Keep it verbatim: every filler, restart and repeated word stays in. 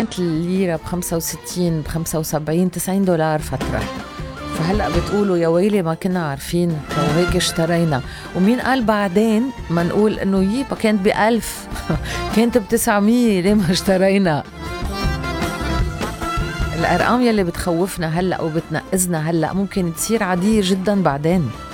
كانت الليرة بخمسة وستين بخمسة وسبعين تسعين دولار فترة، فهلأ بتقولوا يا ويلي ما كنا عارفين لو هيك اشترينا. ومين قال بعدين ما نقول انه ييبا كانت بألف كانت بتسعمية ليه ما اشترينا. الأرقام يلي بتخوفنا هلأ وبتنقزنا هلأ ممكن تصير عادية جدا بعدين.